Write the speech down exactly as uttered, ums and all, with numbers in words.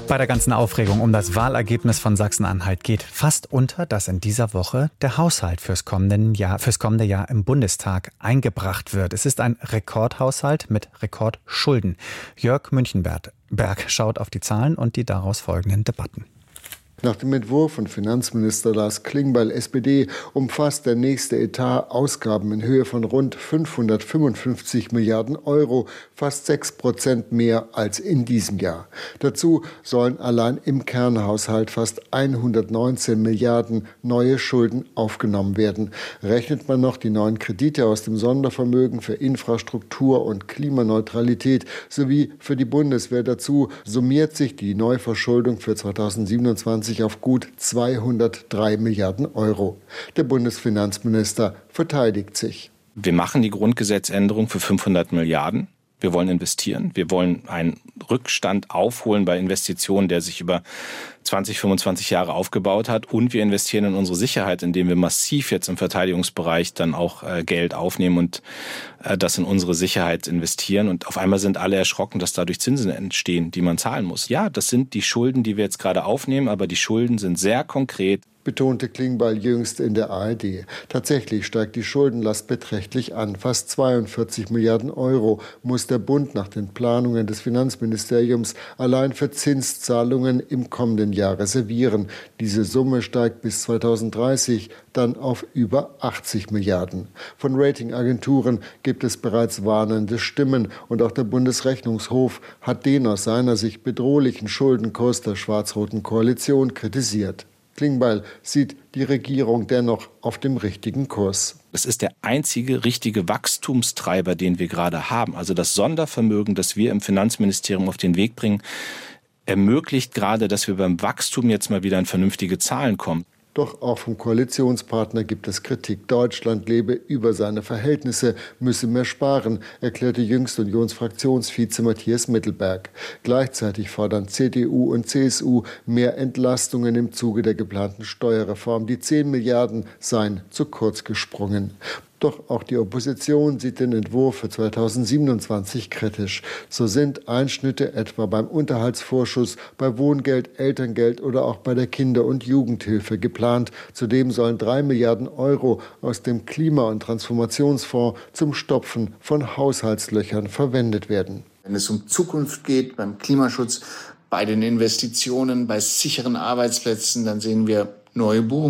Bei der ganzen Aufregung um das Wahlergebnis von Sachsen-Anhalt geht fast unter, dass in dieser Woche der Haushalt fürs kommende Jahr, fürs kommende Jahr im Bundestag eingebracht wird. Es ist ein Rekordhaushalt mit Rekordschulden. Jörg Münchenberg schaut auf die Zahlen und die daraus folgenden Debatten. Nach dem Entwurf von Finanzminister Lars Klingbeil, S P D, umfasst der nächste Etat Ausgaben in Höhe von rund fünfhundertfünfundfünfzig Milliarden Euro, fast sechs Prozent mehr als in diesem Jahr. Dazu sollen allein im Kernhaushalt fast hundertneunzehn Milliarden neue Schulden aufgenommen werden. Rechnet man noch die neuen Kredite aus dem Sondervermögen für Infrastruktur und Klimaneutralität sowie für die Bundeswehr dazu, summiert sich die Neuverschuldung für zweitausendsiebenundzwanzig auf gut zweihundertdrei Milliarden Euro. Der Bundesfinanzminister verteidigt sich. Wir machen die Grundgesetzänderung für fünfhundert Milliarden. Wir wollen investieren. Wir wollen einen Rückstand aufholen bei Investitionen, der sich über zwanzig, fünfundzwanzig Jahre aufgebaut hat. Und wir investieren in unsere Sicherheit, indem wir massiv jetzt im Verteidigungsbereich dann auch äh, Geld aufnehmen und äh, das in unsere Sicherheit investieren. Und auf einmal sind alle erschrocken, dass dadurch Zinsen entstehen, die man zahlen muss. Ja, das sind die Schulden, die wir jetzt gerade aufnehmen, aber die Schulden sind sehr konkret, betonte Klingbeil jüngst in der A R D. Tatsächlich steigt die Schuldenlast beträchtlich an. Fast zweiundvierzig Milliarden Euro muss der Bund nach den Planungen des Finanzministeriums allein für Zinszahlungen im kommenden Jahr reservieren. Diese Summe steigt bis zweitausenddreißig dann auf über achtzig Milliarden. Von Ratingagenturen gibt es bereits warnende Stimmen und auch der Bundesrechnungshof hat den aus seiner Sicht bedrohlichen Schuldenkurs der schwarz-roten Koalition kritisiert. Klingbeil sieht die Regierung dennoch auf dem richtigen Kurs. Es ist der einzige richtige Wachstumstreiber, den wir gerade haben. Also das Sondervermögen, das wir im Finanzministerium auf den Weg bringen, ermöglicht gerade, dass wir beim Wachstum jetzt mal wieder in vernünftige Zahlen kommen. Doch auch vom Koalitionspartner gibt es Kritik. Deutschland lebe über seine Verhältnisse, müsse mehr sparen, erklärte jüngst Unionsfraktionsvize Matthias Mittelberg. Gleichzeitig fordern C D U und C S U mehr Entlastungen im Zuge der geplanten Steuerreform. Die zehn Milliarden seien zu kurz gesprungen. Doch auch die Opposition sieht den Entwurf für zweitausendsiebenundzwanzig kritisch. So sind Einschnitte etwa beim Unterhaltsvorschuss, bei Wohngeld, Elterngeld oder auch bei der Kinder- und Jugendhilfe geplant. Zudem sollen drei Milliarden Euro aus dem Klima- und Transformationsfonds zum Stopfen von Haushaltslöchern verwendet werden. Wenn es um Zukunft geht, beim Klimaschutz, bei den Investitionen, bei sicheren Arbeitsplätzen, dann sehen wir neue Buchungen.